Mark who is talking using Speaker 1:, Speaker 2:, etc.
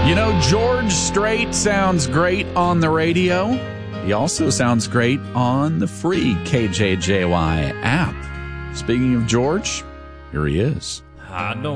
Speaker 1: You know, George Strait sounds great on the radio. He also sounds great on the free KJJY app. Speaking of George, here he is.
Speaker 2: I don't